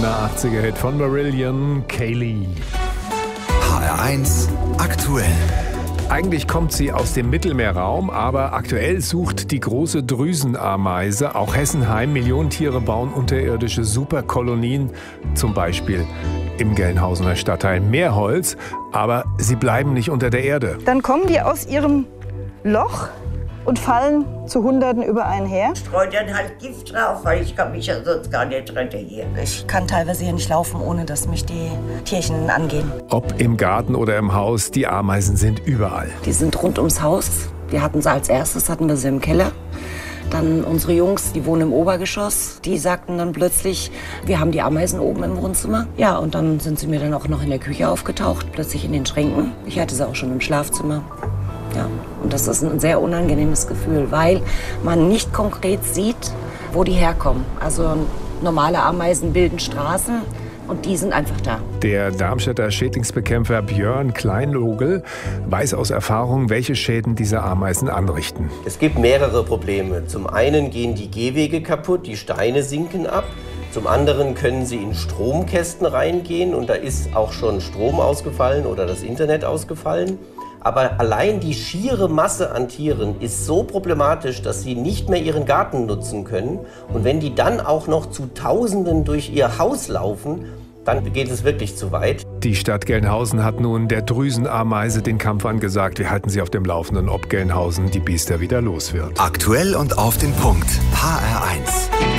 kleiner 80er-Hit von Marillion, Kaylee. HR1 aktuell. Eigentlich kommt sie aus dem Mittelmeerraum, aber aktuell sucht die große Drüsenameise auch Hessenheim. Millionen Tiere bauen unterirdische Superkolonien, zum Beispiel im Gelnhausener Stadtteil Meerholz. Aber sie bleiben nicht unter der Erde. Dann kommen die aus ihrem Loch und fallen zu Hunderten über einen her. Streut dann halt Gift drauf, weil ich kann mich ja sonst gar nicht retten hier. Ich kann teilweise hier nicht laufen, ohne dass mich die Tierchen angehen. Ob im Garten oder im Haus, die Ameisen sind überall. Die sind rund ums Haus. Wir hatten sie als erstes, hatten wir sie im Keller. Dann unsere Jungs, die wohnen im Obergeschoss, die sagten dann plötzlich, wir haben die Ameisen oben im Wohnzimmer. Ja, und dann sind sie mir dann auch noch in der Küche aufgetaucht, plötzlich in den Schränken. Ich hatte sie auch schon im Schlafzimmer. Ja, und das ist ein sehr unangenehmes Gefühl, weil man nicht konkret sieht, wo die herkommen. Also normale Ameisen bilden Straßen und die sind einfach da. Der Darmstädter Schädlingsbekämpfer Björn Kleinlogel weiß aus Erfahrung, welche Schäden diese Ameisen anrichten. Es gibt mehrere Probleme. Zum einen gehen die Gehwege kaputt, die Steine sinken ab. Zum anderen können sie in Stromkästen reingehen und da ist auch schon Strom ausgefallen oder das Internet ausgefallen. Aber allein die schiere Masse an Tieren ist so problematisch, dass sie nicht mehr ihren Garten nutzen können. Und wenn die dann auch noch zu Tausenden durch ihr Haus laufen, dann geht es wirklich zu weit. Die Stadt Gelnhausen hat nun der Drüsenameise den Kampf angesagt. Wir halten Sie auf dem Laufenden, ob Gelnhausen die Biester wieder los wird. Aktuell und auf den Punkt. HR1.